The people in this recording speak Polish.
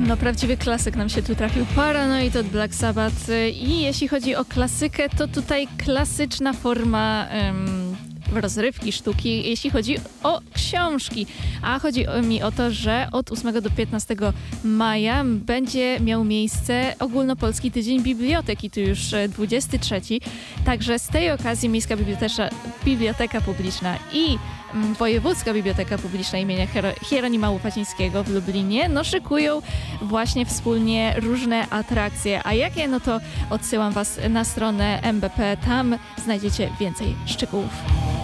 No, prawdziwy klasyk nam się tu trafił. Paranoid od Black Sabbath. I jeśli chodzi o klasykę, to tutaj klasyczna forma rozrywki, sztuki, jeśli chodzi o książki. A chodzi mi o to, że od 8 do 15 maja będzie miał miejsce Ogólnopolski Tydzień Biblioteki, to już 23. Także z tej okazji Miejska Biblioteka Publiczna i Wojewódzka Biblioteka Publiczna imienia Hieronima Łopacińskiego w Lublinie szykują właśnie wspólnie różne atrakcje. A jakie? No to odsyłam Was na stronę MBP, tam znajdziecie więcej szczegółów.